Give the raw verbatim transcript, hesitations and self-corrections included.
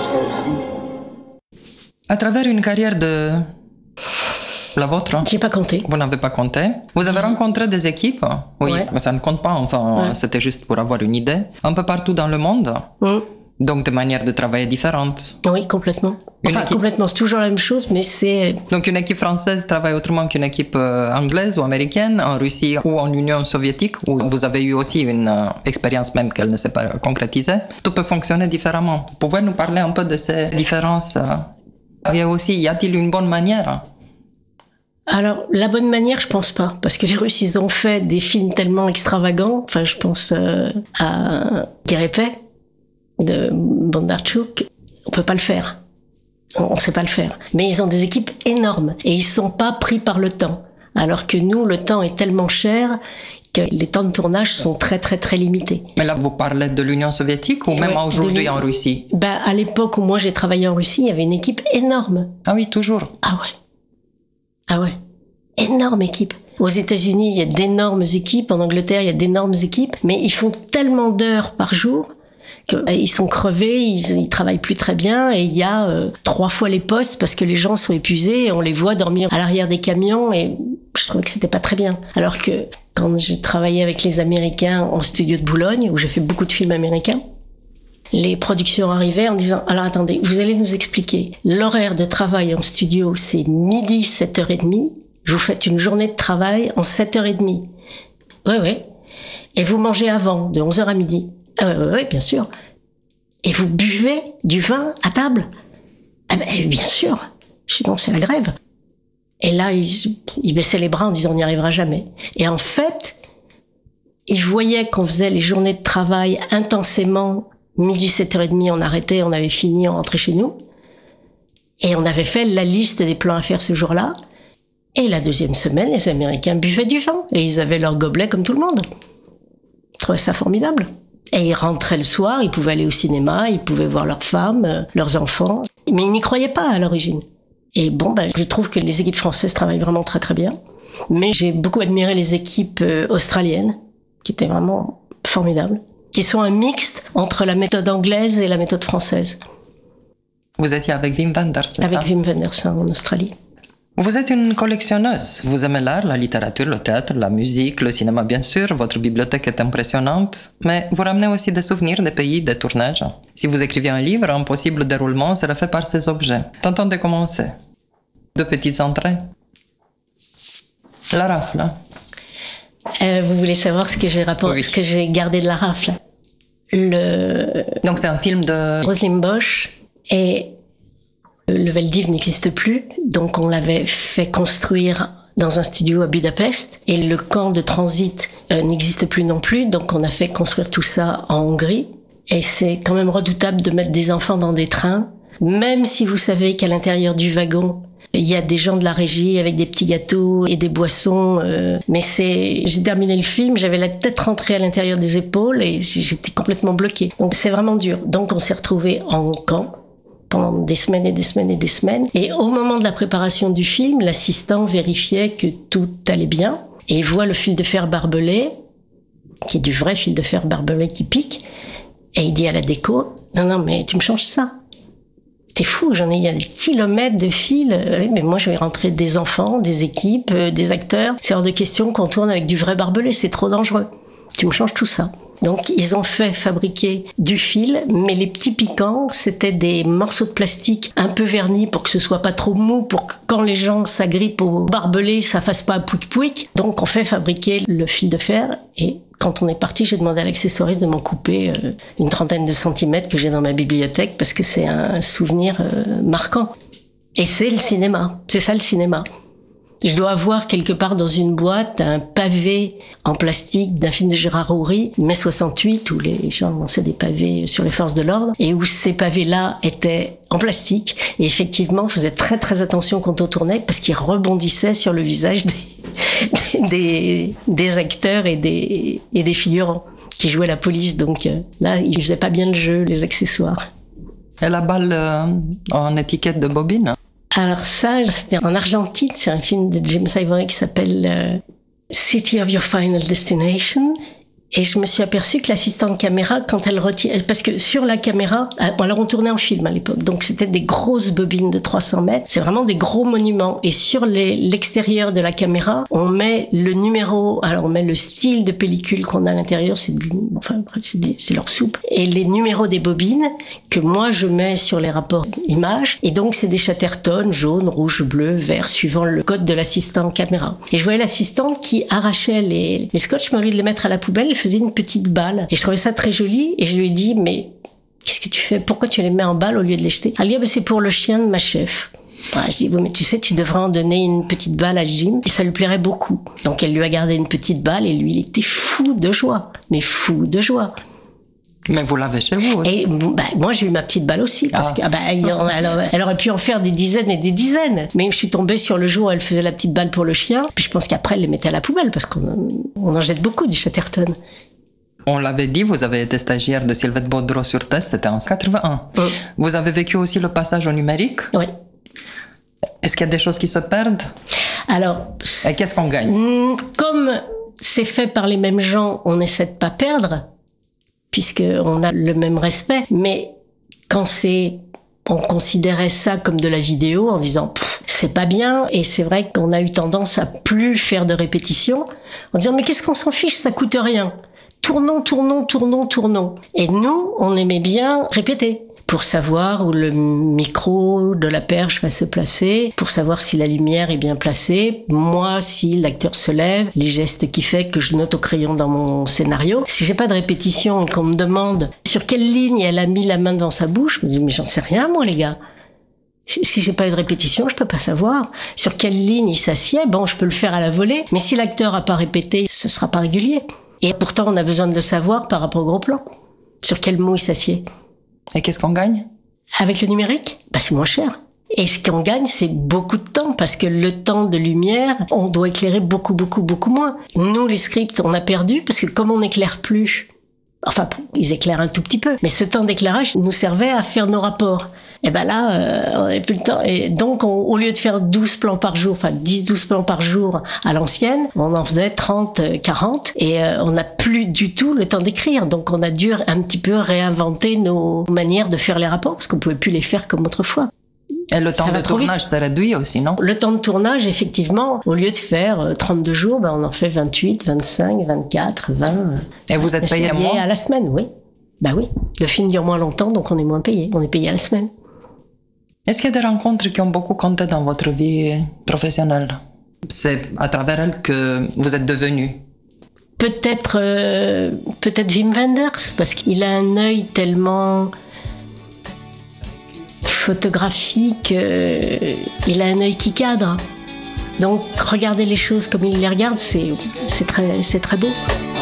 À travers une carrière de la vôtre, j'ai pas compté. Vous n'avez pas compté. Vous avez rencontré des équipes, oui, ouais. Mais ça ne compte pas. Enfin, ouais. C'était juste pour avoir une idée. Un peu partout dans le monde. Mm. Donc, des manières de travailler différentes. Oui, complètement. Enfin, équipe... complètement. C'est toujours la même chose, mais c'est... Donc, une équipe française travaille autrement qu'une équipe euh, anglaise ou américaine, en Russie ou en Union soviétique, où vous avez eu aussi une euh, expérience même qu'elle ne s'est pas concrétisée. Tout peut fonctionner différemment. Vous pouvez nous parler un peu de ces différences euh... Et aussi, y a-t-il une bonne manière? Alors, la bonne manière, je pense pas. Parce que les Russes, ils ont fait des films tellement extravagants. Enfin, je pense euh, à Guérépé de Bondarchuk. On peut pas le faire. On sait pas le faire. Mais ils ont des équipes énormes. Et ils sont pas pris par le temps. Alors que nous, le temps est tellement cher que les temps de tournage sont très, très, très limités. Mais là, vous parlez de l'Union soviétique ou et même ouais, aujourd'hui en Russie? Ben, à l'époque où moi j'ai travaillé en Russie, il y avait une équipe énorme. Ah oui, toujours? Ah ouais. Ah ouais. Énorme équipe. Aux États-Unis, il y a d'énormes équipes. En Angleterre, il y a d'énormes équipes. Mais ils font tellement d'heures par jour qu'ils sont crevés, ils, ils travaillent plus très bien. Et il y a euh, trois fois les postes parce que les gens sont épuisés et on les voit dormir à l'arrière des camions. Et je trouvais que c'était pas très bien. Alors que quand j'ai travaillé avec les Américains en studio de Boulogne, où j'ai fait beaucoup de films américains, les productions arrivaient en disant « Alors attendez, vous allez nous expliquer. L'horaire de travail en studio, c'est midi, sept heures trente. Je vous faites une journée de travail en sept heures trente. Oui, oui. Et vous mangez avant, de onze heures à midi. Ah oui, oui, oui, bien sûr. Et vous buvez du vin à table. Ah ben, bien sûr. Sinon, c'est la grève. Et là, ils, ils baissaient les bras en disant, on n'y arrivera jamais. Et en fait, ils voyaient qu'on faisait les journées de travail intensément. Midi, sept heures trente, on arrêtait, on avait fini, on rentrait chez nous. Et on avait fait la liste des plans à faire ce jour-là. Et la deuxième semaine, les Américains buvaient du vin. Et ils avaient leur gobelet comme tout le monde. Je trouvais ça formidable. Et ils rentraient le soir, ils pouvaient aller au cinéma, ils pouvaient voir leurs femmes, leurs enfants. Mais ils n'y croyaient pas à l'origine. Et bon, ben, je trouve que les équipes françaises travaillent vraiment très très bien. Mais j'ai beaucoup admiré les équipes australiennes, qui étaient vraiment formidables, qui sont un mixte entre la méthode anglaise et la méthode française. Vous étiez avec Wim Wenders, c'est avec ça? Avec Wim Wenders en Australie. Vous êtes une collectionneuse. Vous aimez l'art, la littérature, le théâtre, la musique, le cinéma, bien sûr. Votre bibliothèque est impressionnante. Mais vous ramenez aussi des souvenirs des pays, des tournages. Si vous écriviez un livre, un possible déroulement serait fait par ces objets. Tentons de commencer. Deux petites entrées. La rafle. Euh, vous voulez savoir ce que j'ai rapport... oui. ce que j'ai gardé de la rafle? Le... Donc c'est un film de... Roselyne Bosch et... Le Veldiv n'existe plus, donc on l'avait fait construire dans un studio à Budapest. Et le camp de transit euh, n'existe plus non plus, donc on a fait construire tout ça en Hongrie. Et c'est quand même redoutable de mettre des enfants dans des trains, même si vous savez qu'à l'intérieur du wagon, il y a des gens de la régie avec des petits gâteaux et des boissons. Euh, mais c'est, j'ai terminé le film, j'avais la tête rentrée à l'intérieur des épaules et j'étais complètement bloquée. Donc c'est vraiment dur. Donc on s'est retrouvés en camp pendant des semaines et des semaines et des semaines. Et au moment de la préparation du film, l'assistant vérifiait que tout allait bien et il voit le fil de fer barbelé, qui est du vrai fil de fer barbelé qui pique, et il dit à la déco, non, non, mais tu me changes ça. T'es fou, j'en ai, il y a des kilomètres de fils. Oui, mais moi, je vais rentrer des enfants, des équipes, des acteurs. C'est hors de question qu'on tourne avec du vrai barbelé, c'est trop dangereux. Tu me changes tout ça. Donc, ils ont fait fabriquer du fil, mais les petits piquants, c'était des morceaux de plastique un peu vernis pour que ce soit pas trop mou, pour que quand les gens s'agrippent au barbelé, ça fasse pas pouic-pouic. Donc, on fait fabriquer le fil de fer. Et quand on est parti, j'ai demandé à l'accessoiriste de m'en couper euh, une trentaine de centimètres que j'ai dans ma bibliothèque parce que c'est un souvenir euh, marquant. Et c'est le cinéma. C'est ça, le cinéma. Je dois avoir quelque part dans une boîte un pavé en plastique d'un film de Gérard Houry, mai soixante-huit, où les gens lançaient des pavés sur les forces de l'ordre, et où ces pavés-là étaient en plastique, et effectivement, on faisait très très attention quand on tournait, parce qu'ils rebondissaient sur le visage des, des, des acteurs et des, et des figurants qui jouaient la police. Donc euh, là, ils faisaient pas bien le jeu, les accessoires. Et la balle euh, en étiquette de bobine? Alors ça, c'était en Argentine, c'est un film de James Ivory qui s'appelle euh, City of Your Final Destination. Et je me suis aperçue que l'assistante caméra, quand elle retire, parce que sur la caméra, alors on tournait en film à l'époque, donc c'était des grosses bobines de trois cents mètres, c'est vraiment des gros monuments. Et sur les, l'extérieur de la caméra, on met le numéro, alors on met le style de pellicule qu'on a à l'intérieur, c'est, du, enfin c'est, des, c'est leur soupe, et les numéros des bobines que moi je mets sur les rapports images. Et donc c'est des Chatterton, jaune, rouge, bleu, vert, suivant le code de l'assistant caméra. Et je voyais l'assistante qui arrachait les, les scotch, mais au lieu de les mettre à la poubelle, faisait une petite balle. Et je trouvais ça très joli. Et je lui ai dit, mais qu'est-ce que tu fais? Pourquoi tu les mets en balle au lieu de les jeter? Elle dit, ah, ben, c'est pour le chien de ma chef. Ah, je dis, bon, mais tu sais, tu devrais en donner une petite balle à Jim. Et ça lui plairait beaucoup. Donc elle lui a gardé une petite balle et lui, il était fou de joie. Mais fou de joie. Mais vous l'avez chez vous aussi. Et bah, moi, j'ai eu ma petite balle aussi. Parce ah. que, ah bah, elle, elle, elle aurait pu en faire des dizaines et des dizaines. Mais je suis tombée sur le jour où elle faisait la petite balle pour le chien. Puis je pense qu'après, elle les mettait à la poubelle parce qu'on on en jette beaucoup du Chatterton. On l'avait dit, vous avez été stagiaire de Sylvette Baudreau sur Test, c'était en quatre-vingt-un. Mm. Vous avez vécu aussi le passage au numérique? Oui. Est-ce qu'il y a des choses qui se perdent? Alors... Et qu'est-ce qu'on gagne? Comme c'est fait par les mêmes gens, on essaie de pas perdre, puisqu'on a le même respect. Mais quand c'est... On considérait ça comme de la vidéo en disant « c'est pas bien ». Et c'est vrai qu'on a eu tendance à plus faire de répétitions en disant « mais qu'est-ce qu'on s'en fiche, ça coûte rien ». Tournons, tournons, tournons, tournons. Et nous, on aimait bien répéter pour savoir où le micro de la perche va se placer, pour savoir si la lumière est bien placée, moi, si l'acteur se lève, les gestes qu'il fait que je note au crayon dans mon scénario. Si j'ai pas de répétition et qu'on me demande sur quelle ligne elle a mis la main devant sa bouche, je me dis mais j'en sais rien moi les gars. Si j'ai pas eu de répétition, je peux pas savoir. Sur quelle ligne il s'assied, bon, je peux le faire à la volée, mais si l'acteur a pas répété, ce sera pas régulier. Et pourtant, on a besoin de le savoir par rapport au gros plan. Sur quel mot il s'assied. Et qu'est-ce qu'on gagne? Avec le numérique, bah, c'est moins cher. Et ce qu'on gagne, c'est beaucoup de temps, parce que le temps de lumière, on doit éclairer beaucoup, beaucoup, beaucoup moins. Nous, les scripts, on a perdu, parce que comme on n'éclaire plus, enfin, ils éclairent un tout petit peu, mais ce temps d'éclairage nous servait à faire nos rapports. Et ben là, euh, on n'avait plus le temps. Et donc, on, au lieu de faire douze plans par jour, enfin dix douze plans par jour à l'ancienne, on en faisait trente quarante. Et euh, on n'a plus du tout le temps d'écrire. Donc, on a dû un petit peu réinventer nos manières de faire les rapports, parce qu'on pouvait plus les faire comme autrefois. Et le temps de tournage s'est réduit aussi, non? Le temps de tournage, effectivement, au lieu de faire trente-deux jours, ben on en fait vingt-huit, vingt-cinq, vingt-quatre, vingt. Et vous êtes payé à moins? À la semaine, oui. Bah oui. Le film dure moins longtemps, donc on est moins payé. On est payé à la semaine. Est-ce qu'il y a des rencontres qui ont beaucoup compté dans votre vie professionnelle? C'est à travers elles que vous êtes devenu? Peut-être, euh, peut-être Wim Wenders, parce qu'il a un œil tellement photographique, euh, il a un œil qui cadre. Donc, regarder les choses comme il les regarde, c'est, c'est très, c'est très beau.